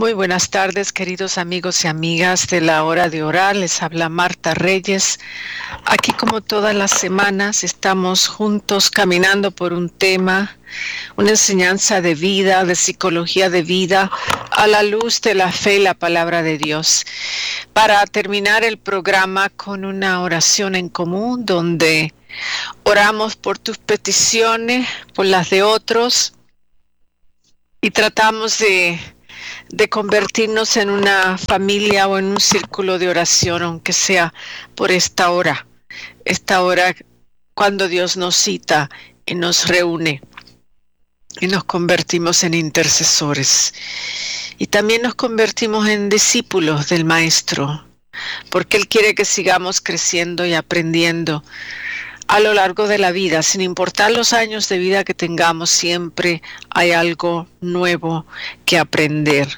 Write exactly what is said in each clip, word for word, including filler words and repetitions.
Muy buenas tardes, queridos amigos y amigas de la hora de orar. Les habla Marta Reyes. Aquí, como todas las semanas, estamos juntos caminando por un tema, una enseñanza de vida, de psicología de vida, a la luz de la fe y la palabra de Dios. Para terminar el programa con una oración en común, donde oramos por tus peticiones, por las de otros, y tratamos de de convertirnos en una familia o en un círculo de oración, aunque sea por esta hora, esta hora cuando Dios nos cita y nos reúne y nos convertimos en intercesores. Y también nos convertimos en discípulos del Maestro, porque Él quiere que sigamos creciendo y aprendiendo a lo largo de la vida, sin importar los años de vida que tengamos, siempre hay algo nuevo que aprender.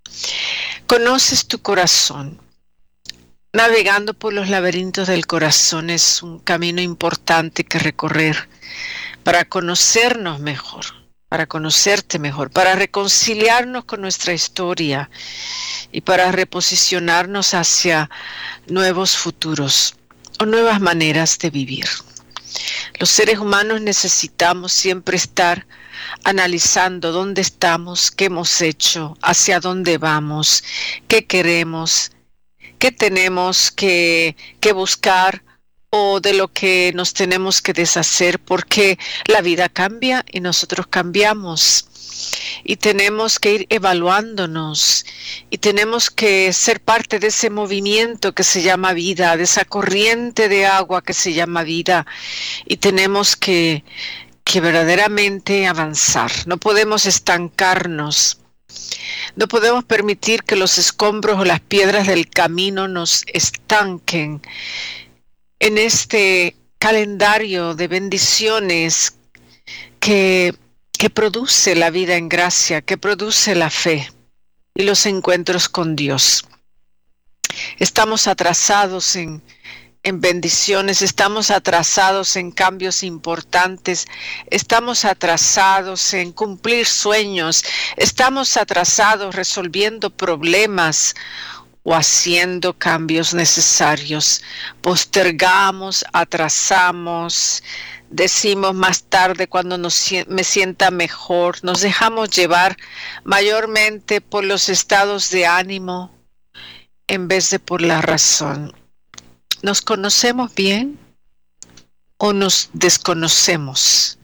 Conoces tu corazón. Navegando por los laberintos del corazón es un camino importante que recorrer para conocernos mejor, para conocerte mejor, para reconciliarnos con nuestra historia y para reposicionarnos hacia nuevos futuros o nuevas maneras de vivir. Los seres humanos necesitamos siempre estar analizando dónde estamos, qué hemos hecho, hacia dónde vamos, qué queremos, qué tenemos que, que buscar o de lo que nos tenemos que deshacer, porque la vida cambia y nosotros cambiamos. Y tenemos que ir evaluándonos y tenemos que ser parte de ese movimiento que se llama vida, de esa corriente de agua que se llama vida, y tenemos que, que verdaderamente avanzar. No podemos estancarnos, no podemos permitir que los escombros o las piedras del camino nos estanquen en este calendario de bendiciones que que produce la vida en gracia, que produce la fe y los encuentros con Dios. Estamos atrasados en, en bendiciones, estamos atrasados en cambios importantes, estamos atrasados en cumplir sueños, estamos atrasados resolviendo problemas o haciendo cambios necesarios. Postergamos, atrasamos, decimos más tarde cuando nos, me sienta mejor. Nos dejamos llevar mayormente por los estados de ánimo en vez de por la razón. ¿Nos conocemos bien o nos desconocemos?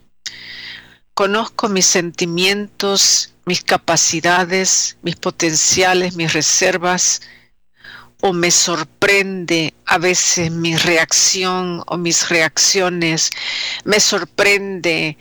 Conozco mis sentimientos, mis capacidades, mis potenciales, mis reservas, o me sorprende a veces mi reacción o mis reacciones, me sorprende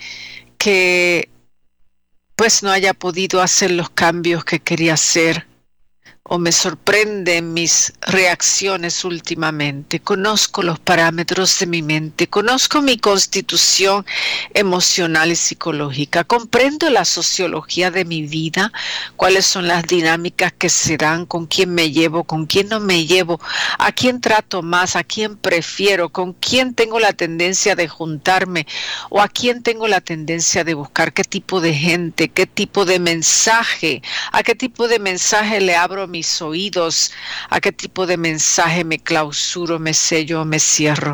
que pues no haya podido hacer los cambios que quería hacer, o me sorprenden mis reacciones últimamente. Conozco los parámetros de mi mente, conozco mi constitución emocional y psicológica, comprendo la sociología de mi vida, cuáles son las dinámicas que se dan, con quién me llevo, con quién no me llevo, a quién trato más, a quién prefiero, con quién tengo la tendencia de juntarme o a quién tengo la tendencia de buscar, qué tipo de gente, qué tipo de mensaje, a qué tipo de mensaje le abro mis oídos, a qué tipo de mensaje me clausuro, me sello, me cierro.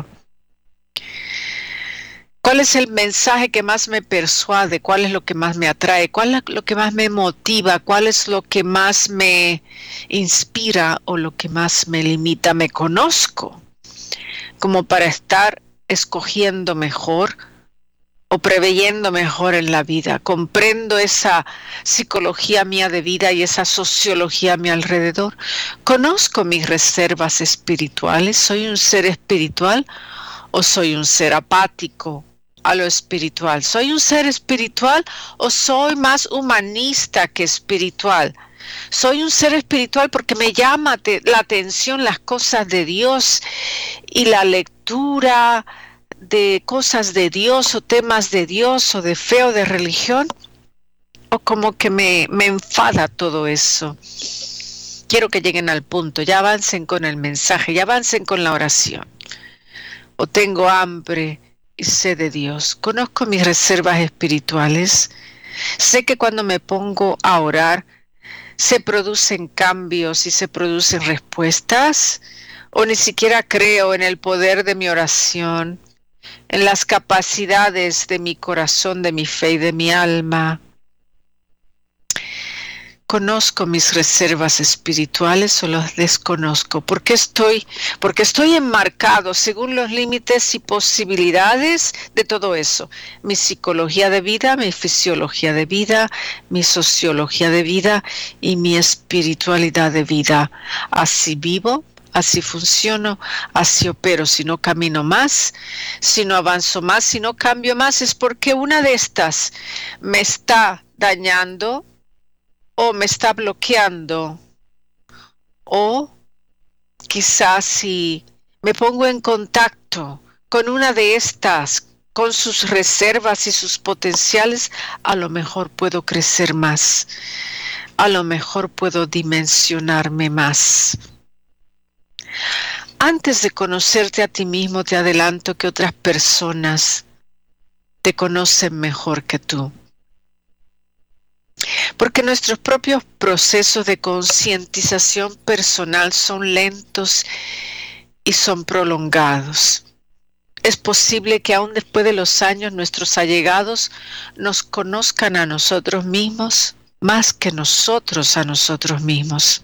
¿Cuál es el mensaje que más me persuade? ¿Cuál es lo que más me atrae? ¿Cuál es lo que más me motiva? ¿Cuál es lo que más me inspira o lo que más me limita? Me conozco como para estar escogiendo mejor o preveyendo mejor en la vida. Comprendo esa psicología mía de vida y esa sociología a mi alrededor. Conozco mis reservas espirituales. ¿Soy un ser espiritual o soy un ser apático a lo espiritual? ¿Soy un ser espiritual o soy más humanista que espiritual? Soy un ser espiritual porque me llama la atención las cosas de Dios y la lectura de cosas de Dios o temas de Dios o de fe o de religión, o como que me, me enfada todo eso. Quiero que lleguen al punto, ya avancen con el mensaje, ya avancen con la oración. O tengo hambre y sed de Dios. Conozco mis reservas espirituales. Sé que cuando me pongo a orar, se producen cambios y se producen respuestas, o ni siquiera creo en el poder de mi oración, en las capacidades de mi corazón, de mi fe y de mi alma. ¿Conozco mis reservas espirituales o las desconozco? Porque estoy, porque estoy enmarcado según los límites y posibilidades de todo eso. Mi psicología de vida, mi fisiología de vida, mi sociología de vida y mi espiritualidad de vida. Así vivo, así funciono, así opero. Si no camino más, si no avanzo más, si no cambio más, es porque una de estas me está dañando, o me está bloqueando, o quizás si me pongo en contacto con una de estas, con sus reservas y sus potenciales, a lo mejor puedo crecer más, a lo mejor puedo dimensionarme más. Antes de conocerte a ti mismo, te adelanto que otras personas te conocen mejor que tú. Porque nuestros propios procesos de concientización personal son lentos y son prolongados. Es posible que aún después de los años nuestros allegados nos conozcan a nosotros mismos más que nosotros a nosotros mismos.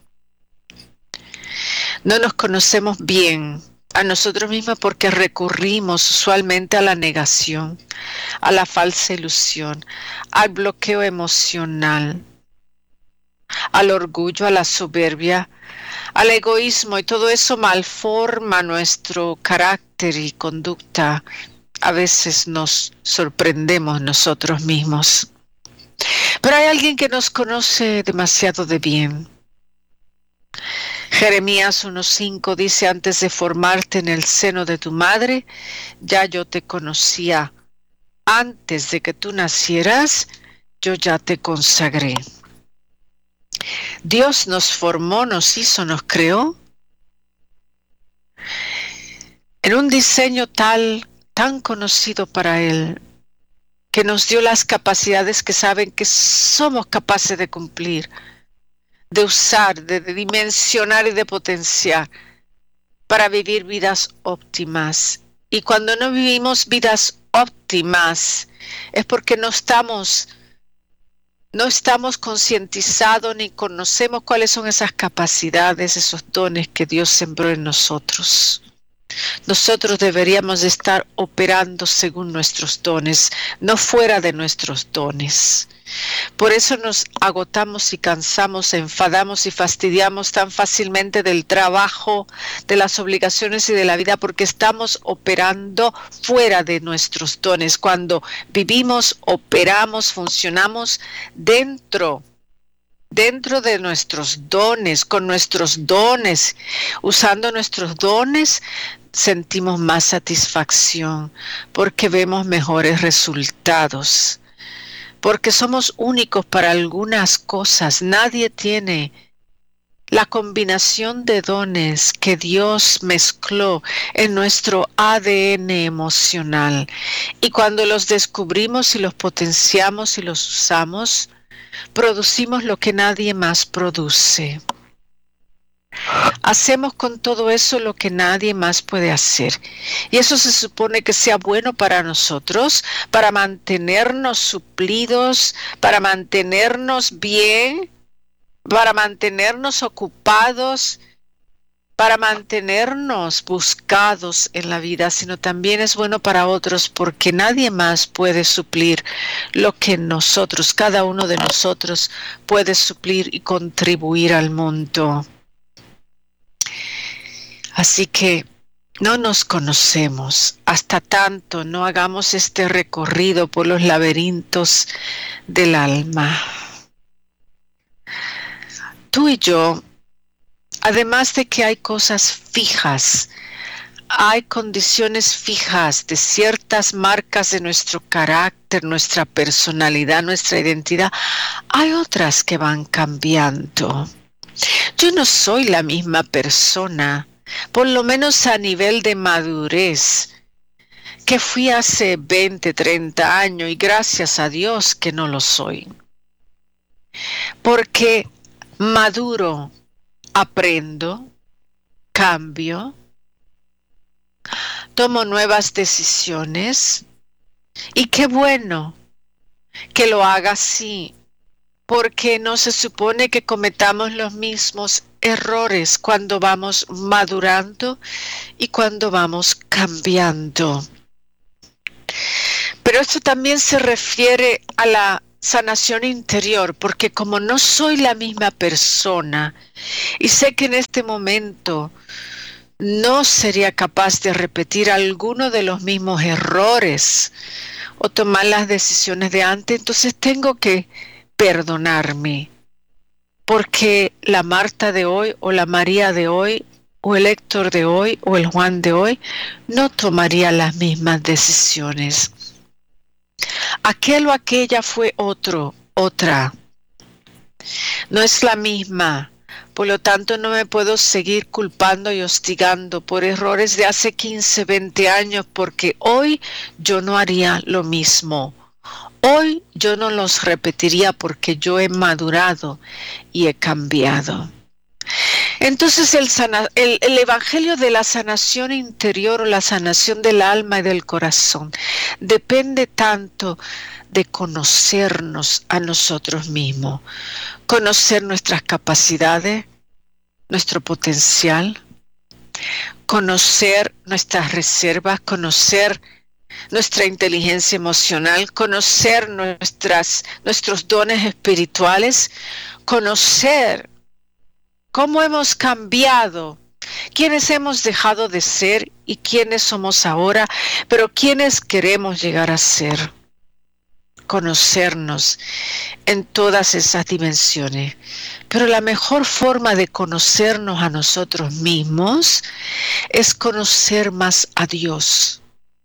No nos conocemos bien a nosotros mismos porque recurrimos usualmente a la negación, a la falsa ilusión, al bloqueo emocional, al orgullo, a la soberbia, al egoísmo, y todo eso malforma nuestro carácter y conducta. A veces nos sorprendemos nosotros mismos. Pero hay alguien que nos conoce demasiado de bien. Jeremías uno cinco dice: antes de formarte en el seno de tu madre, ya yo te conocía. Antes de que tú nacieras, yo ya te consagré. Dios nos formó, nos hizo, nos creó en un diseño tal, tan conocido para Él, que nos dio las capacidades que saben que somos capaces de cumplir, de usar, de, de dimensionar y de potenciar para vivir vidas óptimas. Y cuando no vivimos vidas óptimas es porque no estamos, no estamos concientizados ni conocemos cuáles son esas capacidades, esos dones que Dios sembró en nosotros. Nosotros deberíamos de estar operando según nuestros dones, no fuera de nuestros dones. Por eso nos agotamos y cansamos, enfadamos y fastidiamos tan fácilmente del trabajo, de las obligaciones y de la vida, porque estamos operando fuera de nuestros dones. Cuando vivimos, operamos, funcionamos dentro, dentro de nuestros dones, con nuestros dones, usando nuestros dones, sentimos más satisfacción porque vemos mejores resultados. Porque somos únicos para algunas cosas. Nadie tiene la combinación de dones que Dios mezcló en nuestro A D N emocional. Y cuando los descubrimos y los potenciamos y los usamos, producimos lo que nadie más produce. Hacemos con todo eso lo que nadie más puede hacer. Y eso se supone que sea bueno para nosotros, para mantenernos suplidos, para mantenernos bien, para mantenernos ocupados, para mantenernos buscados en la vida, sino también es bueno para otros porque nadie más puede suplir lo que nosotros, cada uno de nosotros puede suplir y contribuir al mundo. Así que no nos conocemos, hasta tanto no hagamos este recorrido por los laberintos del alma. Tú y yo, además de que hay cosas fijas, hay condiciones fijas de ciertas marcas de nuestro carácter, nuestra personalidad, nuestra identidad, hay otras que van cambiando. Yo no soy la misma persona, por lo menos a nivel de madurez, que fui hace veinte, treinta años, y gracias a Dios que no lo soy. porque maduro, aprendo, cambio, tomo nuevas decisiones y qué bueno que lo haga así, porque no se supone que cometamos los mismos errores cuando vamos madurando y cuando vamos cambiando. Pero esto también se refiere a la sanación interior, porque como no soy la misma persona y sé que en este momento no sería capaz de repetir alguno de los mismos errores o tomar las decisiones de antes, entonces tengo que perdonarme, porque la Marta de hoy o la María de hoy o el Héctor de hoy o el Juan de hoy no tomaría las mismas decisiones. Aquel o aquella fue otro, otra. No es la misma. Por lo tanto, no me puedo seguir culpando y hostigando por errores de hace quince, veinte años, porque hoy yo no haría lo mismo. Hoy yo no los repetiría porque yo he madurado y he cambiado. Entonces el, sana, el, el Evangelio de la sanación interior o la sanación del alma y del corazón depende tanto de conocernos a nosotros mismos, conocer nuestras capacidades, nuestro potencial, conocer nuestras reservas, conocer nuestra inteligencia emocional, conocer nuestras, nuestros dones espirituales, conocer cómo hemos cambiado, quiénes hemos dejado de ser y quiénes somos ahora, pero quiénes queremos llegar a ser. Conocernos en todas esas dimensiones. Pero la mejor forma de conocernos a nosotros mismos es conocer más a Dios.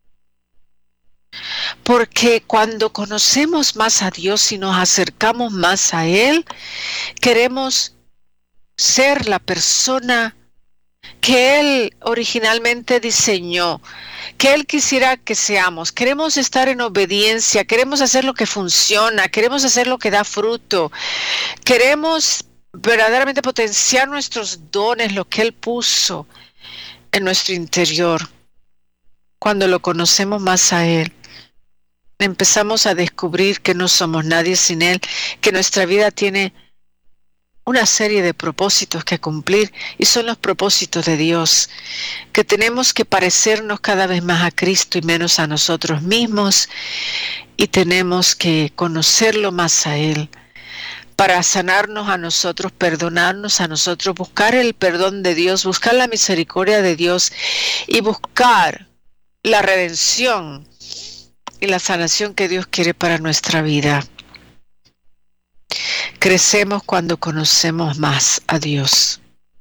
Porque cuando conocemos más a Dios y nos acercamos más a Él, queremos ser la persona que Él originalmente diseñó, que Él quisiera que seamos. Queremos estar en obediencia, queremos hacer lo que funciona, queremos hacer lo que da fruto, queremos verdaderamente potenciar nuestros dones, lo que Él puso en nuestro interior. Cuando lo conocemos más a Él, empezamos a descubrir que no somos nadie sin Él, que nuestra vida tiene una serie de propósitos que cumplir y son los propósitos de Dios, que tenemos que parecernos cada vez más a Cristo y menos a nosotros mismos, y tenemos que conocerlo más a Él para sanarnos a nosotros, perdonarnos a nosotros, buscar el perdón de Dios, buscar la misericordia de Dios y buscar la redención y la sanación que Dios quiere para nuestra vida. Crecemos cuando conocemos más a Dios.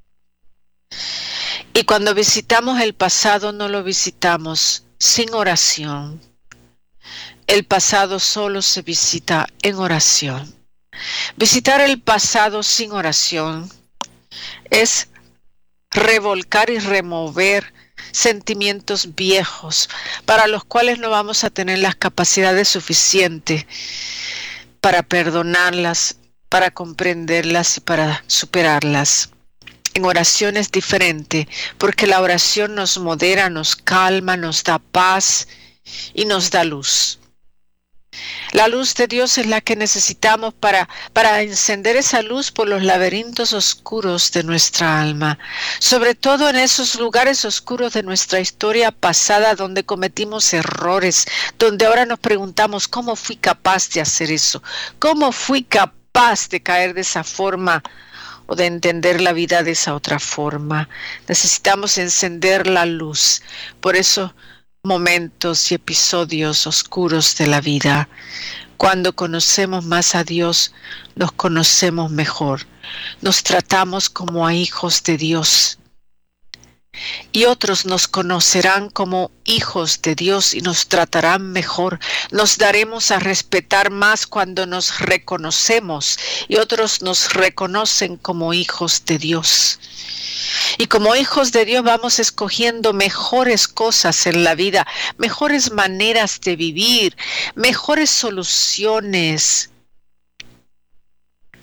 Y cuando visitamos el pasado, no lo visitamos sin oración. El pasado solo se visita en oración. Visitar el pasado sin oración es revolcar y remover sentimientos viejos para los cuales no vamos a tener las capacidades suficientes para perdonarlas, para comprenderlas y para superarlas. En oración es diferente, porque la oración nos modera, nos calma, nos da paz y nos da luz. La luz de Dios es la que necesitamos para, para encender esa luz por los laberintos oscuros de nuestra alma, sobre todo en esos lugares oscuros de nuestra historia pasada donde cometimos errores, donde ahora nos preguntamos cómo fui capaz de hacer eso, cómo fui capaz de caer de esa forma o de entender la vida de esa otra forma. Necesitamos encender la luz por eso momentos y episodios oscuros de la vida. Cuando conocemos más a Dios, nos conocemos mejor. Nos tratamos como a hijos de Dios. Y otros nos conocerán como hijos de Dios y nos tratarán mejor. Nos daremos a respetar más cuando nos reconocemos y otros nos reconocen como hijos de Dios. Y como hijos de Dios vamos escogiendo mejores cosas en la vida, mejores maneras de vivir, mejores soluciones.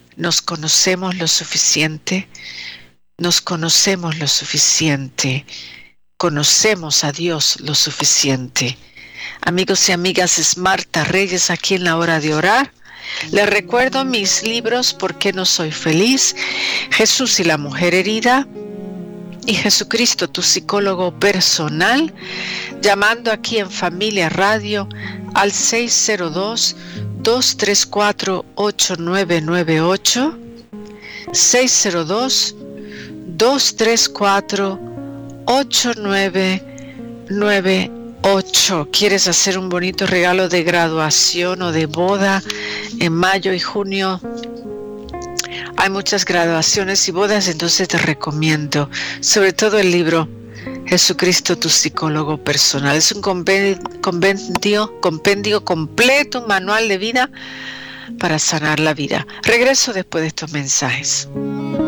nos conocemos lo suficiente, nos conocemos lo suficiente, conocemos a Dios lo suficiente. Amigos y amigas, es Marta Reyes aquí en la hora de orar. Les recuerdo mis libros ¿Por qué no soy feliz?, Jesús y la mujer herida y Jesucristo, tu psicólogo personal, llamando aquí en Familia Radio al seis cero dos, dos tres cuatro, ocho nueve nueve ocho, seis cero dos, dos tres cuatro, ocho nueve nueve ocho. ¿Quieres hacer un bonito regalo de graduación o de boda en mayo y junio? Hay muchas graduaciones y bodas, entonces te recomiendo sobre todo el libro Jesucristo, tu psicólogo personal. Es un compendio, compendio completo, un manual de vida para sanar la vida. Regreso después de estos mensajes.